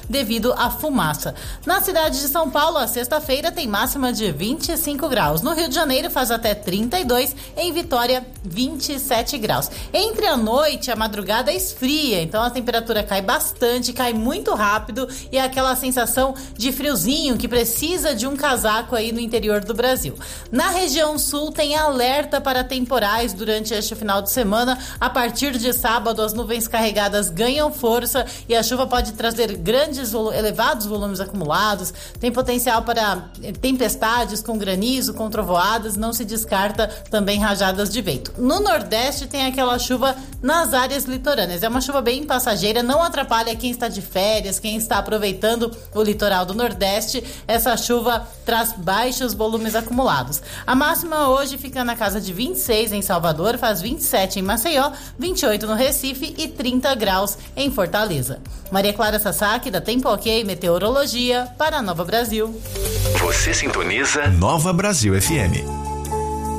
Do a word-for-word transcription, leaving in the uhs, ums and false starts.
devido à fumaça. Na cidade de São Paulo, a sexta-feira tem máxima de vinte e cinco graus. No Rio de Janeiro faz até trinta e dois, em Vitória vinte e sete graus. Entre a noite e a madrugada esfria, então a temperatura cai bastante, cai muito rápido e é aquela sensação de friozinho que precisa de um casaco aí no interior do Brasil. Na região sul tem alerta para temporais durante este final de semana. A partir de sábado as nuvens carregadas ganham força e a chuva pode trazer grandes, elevados volumes acumulados. Tem potencial para tempestades com granizo, com trovoadas, não se descarta também rajadas de vento. No Nordeste tem aquela chuva nas áreas litorâneas. É uma chuva bem passageira, não atrapalha quem está de férias, quem está aproveitando o litoral do Nordeste. Essa chuva traz baixos volumes acumulados. A máxima hoje fica na casa de vinte e seis em Salvador, faz vinte e sete em Maceió, vinte e oito no Recife e trinta graus em Fortaleza. Maria Clara Sasaki, da Tempo Ok Meteorologia, para a Nova Brasil. Você sintoniza Nova Brasil F M.